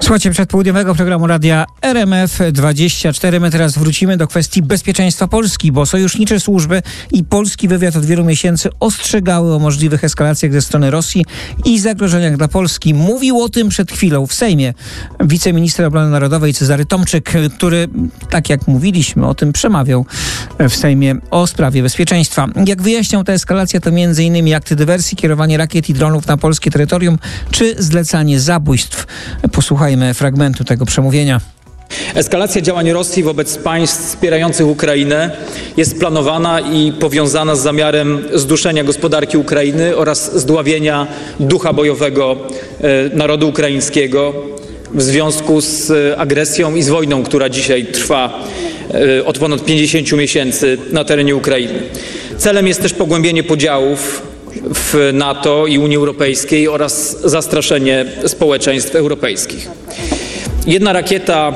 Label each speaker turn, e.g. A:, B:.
A: Słuchajcie, przedpołudniowego programu Radia RMF24. My teraz wrócimy do kwestii bezpieczeństwa Polski, bo sojusznicze służby i polski wywiad od wielu miesięcy ostrzegały o możliwych eskalacjach ze strony Rosji i zagrożeniach dla Polski. Mówił o tym przed chwilą w Sejmie wiceminister obrony narodowej Cezary Tomczyk, który, tak jak mówiliśmy, o tym przemawiał w Sejmie o sprawie bezpieczeństwa. Jak wyjaśniał, ta eskalacja to m.in. akty dywersji, kierowanie rakiet i dronów na polskie terytorium, czy zlecanie zabójstw. Posłuchajmy fragmentu tego przemówienia.
B: Eskalacja działań Rosji wobec państw wspierających Ukrainę jest planowana i powiązana z zamiarem zduszenia gospodarki Ukrainy oraz zdławienia ducha bojowego narodu ukraińskiego w związku z agresją i z wojną, która dzisiaj trwa od ponad 50 miesięcy na terenie Ukrainy. Celem jest też pogłębienie podziałów w NATO i Unii Europejskiej oraz zastraszenie społeczeństw europejskich. Jedna rakieta